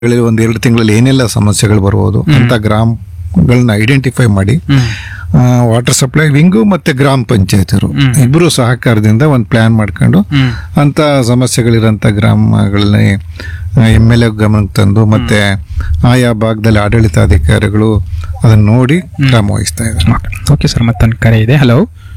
ಒಂದ್ 2 ತಿಂಗಳಲ್ಲಿ ಏನೆಲ್ಲ ಸಮಸ್ಯೆಗಳು ಬರ್ಬೋದು ಅಂತ ಗ್ರಾಮಗಳನ್ನ ಐಡೆಂಟಿಫೈ ಮಾಡಿ ವಾಟರ್ ಸಪ್ಲೈ ವಿಂಗು ಮತ್ತೆ ಗ್ರಾಮ ಪಂಚಾಯತರು ಇಬ್ಬರು ಸಹಕಾರದಿಂದ ಒಂದು ಪ್ಲಾನ್ ಮಾಡ್ಕೊಂಡು ಅಂತ ಸಮಸ್ಯೆಗಳಿರೋಂಥ ಗ್ರಾಮಗಳನ್ನ MLA ಗಮನಕ್ಕೆ ತಂದು ಮತ್ತೆ ಆಯಾ ಭಾಗದಲ್ಲಿ ಆಡಳಿತಾಧಿಕಾರಿಗಳು ಅದನ್ನ ನೋಡಿ ಕ್ರಮ ವಹಿಸ್ತಾ ಇದ್ದಾರೆ. ಓಕೆ ಸರ್, ಮತ್ತೊಂದು ಕರೆ ಇದೆ. ಹಲೋ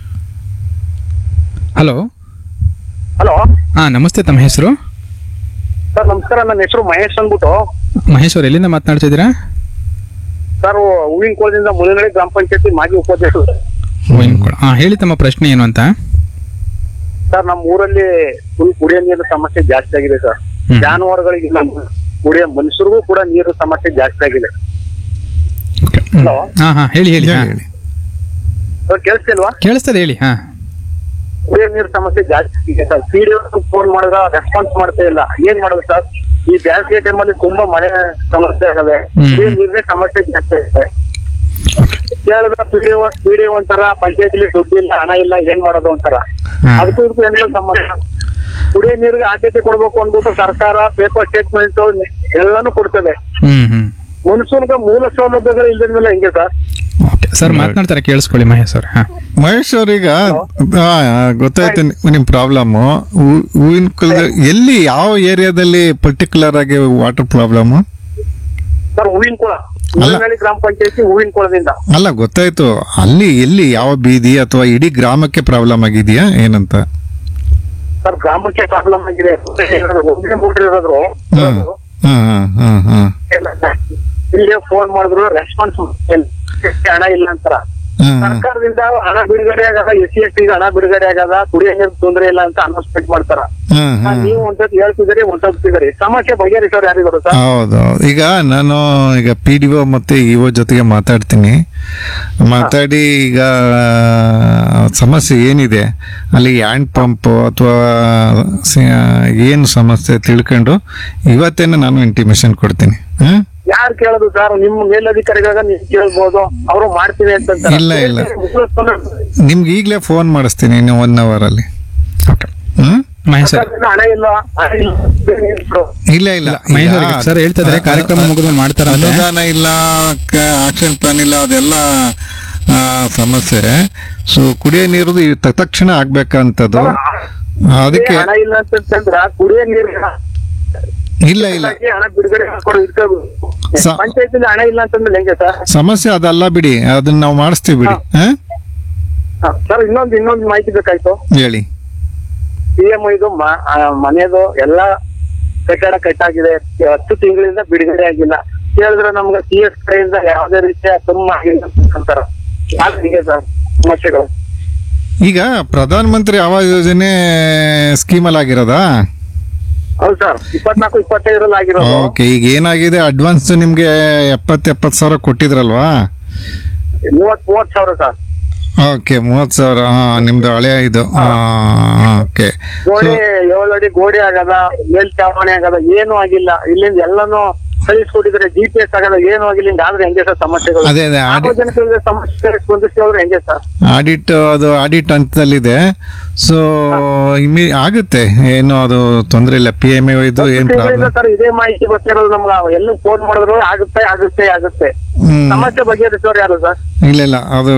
ಹಲೋ ಹಲೋ ನಮಸ್ತೆ, ತಮ್ಮ ಹೆಸರು? ಸರ್ ನಮಸ್ಕಾರ, ನನ್ನ ಹೆಸರು ಮಹೇಶ್ ಅಂದ್ಬಿಟ್ಟು. ಮಹೇಶ್ ಅವ್ರು ಎಲ್ಲಿಂದ ಮಾತನಾಡ್ತಿದ್ದೀರಾ? ಸರ್ ಹೂವಿನ ಕೋಳದಿಂದ ಮುಳನಳ್ಳಿ ಗ್ರಾಮ ಪಂಚಾಯತಿ ಮಾಜಿ ಉಪಾಧ್ಯಕ್ಷರು. ಹೇಳಿ ತಮ್ಮ ಪ್ರಶ್ನೆ ಏನು ಅಂತ. ಸರ್ ನಮ್ಮ ಊರಲ್ಲಿ ಫುಲ್ ಕುಡಿಯೋ ನೀರಿನ ಸಮಸ್ಯೆ ಜಾಸ್ತಿ ಆಗಿದೆ ಸರ್. ಜಾನುವಾರುಗಳಿಗೆ ಕುಡಿಯೋ ಮನುಷ್ಯರಿಗೂ ಕೂಡ ನೀರು ಸಮಸ್ಯೆ ಜಾಸ್ತಿ ಆಗಿದೆ. ಹಲೋ ಹೇಳಿ ಹೇಳಿ ಸರ್ ಕೇಳಿಸ್ತಿಲ್ವಾ? ಕೇಳಿಸ್ತದೆ, ಹೇಳಿ. ಕುಡಿಯೋ ನೀರು ಸಮಸ್ಯೆ ಜಾಸ್ತಿ ಇದೆ ಸರ್. PDO ಫೋನ್ ಮಾಡಿದ್ರೆ ರೆಸ್ಪಾನ್ಸ್ ಮಾಡ್ತಾ ಇಲ್ಲ. ಏನ್ ಮಾಡೋದು ಸರ್? ಈ ಬೇಸಿಗೆ ಟೈಮಲ್ಲಿ ತುಂಬಾ ಮಳೆ ಸಮಸ್ಯೆ ಆಗದೆ, ಕುಡಿಯೋ ನೀರಿನ ಸಮಸ್ಯೆ ಜಾಸ್ತಿ ಇದೆ. ಕೇಳಿದ್ರೆ PDO ಒಂಥರ ಪಂಚಾಯತಿಲಿ ದುಡ್ಡು ಇಲ್ಲ, ಹಣ ಇಲ್ಲ, ಏನ್ ಮಾಡೋದು ಅಂತಾರ. ಅದಕ್ಕೂ ಇದಕ್ಕೂ ಏನಿಲ್ಲ ಸಮಸ್ಯೆ. ಕುಡಿಯೋ ನೀರಿಗೆ ಆದ್ಯತೆ ಕೊಡ್ಬೇಕು ಅಂದ್ಬಿಟ್ಟು ಸರ್ಕಾರ ಪೇಪರ್ ಸ್ಟೇಟ್ಮೆಂಟ್ ಎಲ್ಲಾನು ಕೊಡ್ತದೆ. ಮನುಷ್ಯನಿಗೆ ಮೂಲ ಸೌಲಭ್ಯಗಳು ಇಲ್ದಿದ್ಮೇಲೆ ಹೆಂಗೆ ಸರ್? ಸರ್ ಮಾತನಾಡ್ತಾರೆ, ಕೇಳಿಸ್ಕೊಳ್ಳಿ ಮಹೇಶ್ ಅವ್ರ. ಮಹೇಶ್ ಅವ್ರೀಗ ಗೊತ್ತಾಯ್ತು ನಿಮ್ ಪ್ರಾಬ್ಲಮ್. ಹೂವಿನ ಕುಲದ ಎಲ್ಲಿ ಯಾವ ಏರಿಯಾದಲ್ಲಿ ಪರ್ಟಿಕ್ಯುಲರ್ ಆಗಿ ವಾಟರ್ ಪ್ರಾಬ್ಲಮ್? ಸರ್ ಹೂವಿನ ಕುಳ, ಮುಳನಳ್ಳಿ ಗ್ರಾಮ ಪಂಚಾಯತಿ ಹೂವಿನ ಕುಳದಿಂದ. ಅಲ್ಲ ಗೊತ್ತಾಯ್ತು, ಅಲ್ಲಿ ಎಲ್ಲಿ ಯಾವ ಬೀದಿ ಅಥವಾ ಇಡೀ ಗ್ರಾಮಕ್ಕೆ ಪ್ರಾಬ್ಲಮ್ ಆಗಿದೆಯಾ ಏನಂತ? ಸರ್ ಗ್ರಾಮಕ್ಕೆ ಪ್ರಾಬ್ಲಮ್ ಆಗಿದೆ. ಒಂದೇ ಮೋಟರ್ ಇರೋದ್ರು ಇಲ್ಲೇ ಫೋನ್ ಮಾಡಿದ್ರು ರೆಸ್ಪಾನ್ಸ್ ಹಣ ಇಲ್ಲ ಅಂತಾರ. ಸರ್ಕಾರದಿಂದ ಹಣ ಬಿಡುಗಡೆ ಆಗದ, SC/ST ಹಣ ಬಿಡುಗಡೆ ಆಗದ, ಕುಡಿಯೋ ನೀರು ತೊಂದರೆ ಇಲ್ಲ ಅಂತ ಅನೌನ್ಸ್ಮೆಂಟ್ ಮಾಡ್ತಾರ. ನೀವು ಒಂದ್ಸತಿ ಹೇಳ್ತಿದ್ರಿ, ಒಂದ್ಸತಿ ಸಮಸ್ಯೆ ಬಗೆಹರಿಸೋರು ಯಾರಿಗಾರು ಸರ್? ಹೌದು. ಈಗ ನಾನು PDO ಮತ್ತೆ EO ಜೊತೆಗೆ ಮಾತಾಡಿ ಈಗ ಸಮಸ್ಯೆ ಏನಿದೆ ಅಲ್ಲಿ ಹ್ಯಾಂಡ್ ಪಂಪ್ ಅಥವಾ ಏನು ಸಮಸ್ಯೆ ತಿಳ್ಕೊಂಡು ಇವತ್ತೇನೆ ನಾನು ಇಂಟಿಮೇಷನ್ ಕೊಡ್ತೀನಿ. ಯಾರು ಕೇಳೋದು ಸರ್? ನಿಮ್ಮ ಮೇಲಧಿಕಾರಿಗಳಾಗ ನೀವು ಕೇಳ್ಬೋದು, ಅವರು ಮಾಡ್ತೀವಿ ಅಂತ. ಇಲ್ಲ ನಿಮ್ಗೆ ಈಗಲೇ ಫೋನ್ ಮಾಡಿಸ್ತೀನಿ, ಇನ್ನು 1 hour ಅಲ್ಲಿ. ಹಣ ಇಲ್ಲ ಇಲ್ಲ ಸರ್ ಹೇಳ್ತಾ ಇದ್ದಾರೆ, ಕಾರ್ಯಕ್ರಮ ಮುಗಿದ ಮಾಡ್ತಾರ. ಅನುದಾನ ಇಲ್ಲ, ಆಕ್ಷನ್ ಪ್ಲಾನ್ ಇಲ್ಲ, ಅದೆಲ್ಲ ಸಮಸ್ಯೆ. ಸೊ ಕುಡಿಯೋ ನೀರು ತಕ್ಷಣ ಆಗ್ಬೇಕಂತದ್ದು. ಅದಕ್ಕೆ ಹಣ ಇಲ್ಲ ಅಂತಂದ್ರ ಕುಡಿಯೋ ನೀರು ಇಲ್ಲ ಹಣ ಬಿಡುಗಡೆ ಪಂಚಾಯತಿಂದ ಹಣ ಇಲ್ಲ ಅಂತಂದ್ರೆ ಹೆಂಗೆ ಸರ್? ಸಮಸ್ಯೆ ಅದಲ್ಲ ಬಿಡಿ, ಅದನ್ನ ನಾವು ಮಾಡಿಸ್ತೀವಿ ಬಿಡಿ. ಸರ್ ಇನ್ನೊಂದು ಮಾಹಿತಿ ಬೇಕಾಯ್ತು. ಹೇಳಿ. PM ಇದು ಮನೆದು ಎಲ್ಲಾ ಕಟ್ಟಡ ಕಟ್ಟಾಗಿದೆ, 10 ತಿಂಗಳಿಂದ ಬಿಡುಗಡೆ ಆಗಿಲ್ಲ. ಕೇಳಿದ್ರೆ ನಮ್ಗೆ CS ಕಡೆಯಿಂದ ಯಾವುದೇ ರೀತಿಯ ತುಂಬ ಆಗಿಲ್ಲ ಅಂತಾರ. ಹೀಗೆ ಸರ್ ಸಮಸ್ಯೆಗಳು. ಈಗ ಪ್ರಧಾನ ಮಂತ್ರಿ ಆವಾಸ್ ಯೋಜನೆ ಸ್ಕೀಮಲ್ಲಿ ಆಗಿರೋದಾ? ಹೌದು ಸರ್, 24-25 ಆಗಿರೋದು. ಓಕೆ, ಈಗ ಏನಾಗಿದೆ, ಅಡ್ವಾನ್ಸ್ ನಿಮ್ಗೆ 70 ಸಾವಿರ ಕೊಟ್ಟಿದ್ರಲ್ವಾ? 30 ಸಾವಿರ ಸರ್. ಓಕೆ, 30,000. ನಿಮ್ದು ಹಳೆ ಇದು. ಓಕೆ, ಗೋಡೆ 7 ಅಡಿ ಗೋಡೆ ಆಗದ, ಮೇಲ್ಚಾವಣಿ ಆಗದ, ಏನು ಆಗಿಲ್ಲ. ಇಲ್ಲಿಂದ ಎಲ್ಲಾನು ಕಳಿಸ್ಕೊಟ್ಟಿದ್ರೆ GPS ಆಗದ, ಏನು ಆಗಿಲ್ಲ. ಹಿಂಗ ಆದ್ರೆ ಹೆಂಗೆ ಸರ್ ಸಮಸ್ಯೆಗಳು? ಅದೇ ಸಾರ್ವಜನಿಕರಿಗೆ ಸಮಸ್ಯೆ ಸ್ಪಂದಿಸಿದ್ರೆ ಹೆಂಗೆ ಸರ್? ಆಡಿಟ್ ಹಂತದಲ್ಲಿದೆ. ಸೊ ಆಗುತ್ತೆ, ಏನು ಅದು ತೊಂದರೆ ಇಲ್ಲ. PMA ಇದು ಏನ್ ಪ್ರಾಬ್ಲಮ್ ಸರ್? ಇದೇ ಮಾಹಿತಿ ಗೊತ್ತಿರೋದು ನಮ್ಗೆ. ಎಲ್ಲ ಫೋನ್ ಮಾಡಿದ್ರು ಆಗುತ್ತೆ ಸಮಸ್ಯೆ ಬಗೆಹರಿಸೋರು ಯಾರು ಸರ್? ಇಲ್ಲ ಅದು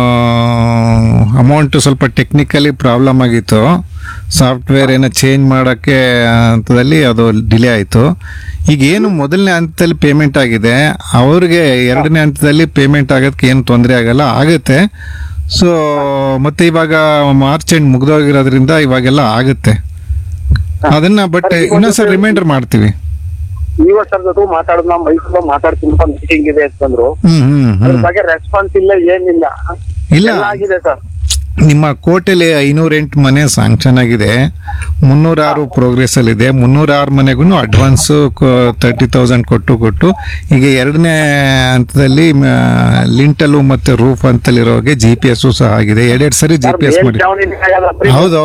ಅಮೌಂಟ್ ಸ್ವಲ್ಪ ಟೆಕ್ನಿಕಲಿ ಪ್ರಾಬ್ಲಮ್ ಆಗಿತ್ತು. ಸಾಫ್ಟ್ವೇರ್ ಏನೋ ಚೇಂಜ್ ಮಾಡೋಕ್ಕೆ ಹಂತದಲ್ಲಿ ಅದು ಡಿಲೇ ಆಯಿತು. ಈಗ ಏನು ಮೊದಲನೇ ಹಂತದಲ್ಲಿ ಪೇಮೆಂಟ್ ಆಗಿದೆ, ಅವ್ರಿಗೆ 2ನೇ ಹಂತದಲ್ಲಿ ಪೇಮೆಂಟ್ ಆಗೋದಕ್ಕೆ ಏನು ತೊಂದರೆ ಆಗಲ್ಲ, ಆಗುತ್ತೆ. ಸೊ ಮತ್ತೆ ಇವಾಗ ಮಾರ್ಚ್ ಎಂಡ್ ಮುಗ್ದೋಗಿರೋದ್ರಿಂದ ಇವಾಗೆಲ್ಲ ಆಗುತ್ತೆ ಅದನ್ನ. ಬಟ್ ಇನ್ನೊಂದ್ಸಲ ರಿಮೈಂಡರ್ ಮಾಡ್ತೀವಿ. ಸರ್ ಜೊತೆ ಮಾತಾಡೋದು, ನಾವು ಮೈಸೂರು ಮಾತಾಡ್ತೀನಿ, ಮೀಟಿಂಗ್ ಇದೆ ಅಂತಂದ್ರು. ಅದ್ರ ಬಗ್ಗೆ ರೆಸ್ಪಾನ್ಸ್ ಇಲ್ಲ, ಏನಿಲ್ಲ. ಇಲ್ಲ ಆಗಿದೆ ಸರ್. ನಿಮ್ಮ ಕೋಟೆಲಿ 508 ಮನೆ ಸ್ಯಾಂಕ್ಷನ್ ಆಗಿದೆ, 306 ಪ್ರೋಗ್ರೆಸ್ ಅಲ್ಲಿ ಇದೆ. 306 ಮನೆಗೂ ಅಡ್ವಾನ್ಸ್ 30,000 ಕೊಟ್ಟು ಈಗ 2ನೇ ಹಂತದಲ್ಲಿ ಲಿಂಟಲು ಮತ್ತೆ ರೂಫ್ ಅಂತಲ್ಲಿರೋಗೆ GPS ಸಹ ಆಗಿದೆ. 2 ಸರಿ GPS ಮಾಡಿ. ಹೌದು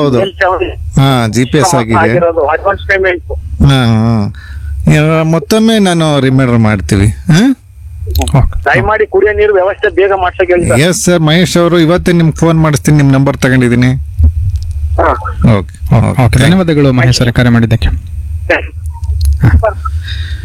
GPS ಆಗಿದೆ. ಮತ್ತೊಮ್ಮೆ ನಾನು ರಿಮೈಂಡರ್ ಮಾಡ್ತೀವಿ. ದಯಮಾಡಿ ಕುಡಿಯೋ ನೀರು ವ್ಯವಸ್ಥೆ ಬೇಗ ಮಾಡ್ಸಕ್ಕೆ ಹೇಳಿ. ಎಸ್ ಸರ್, ಮಹೇಶ್ ಅವರು ಇವತ್ತೇ ನಿಮ್ಗೆ ಫೋನ್ ಮಾಡಿಸ್ತೀನಿ, ನಿಮ್ ನಂಬರ್ ತಗೊಂಡಿದ್ದೀನಿ. ಓಕೆ, ಧನ್ಯವಾದಗಳು ಮಹೇಶ್ ಅವರೇ ಕರೆ ಮಾಡಿದ್ದಕ್ಕೆ.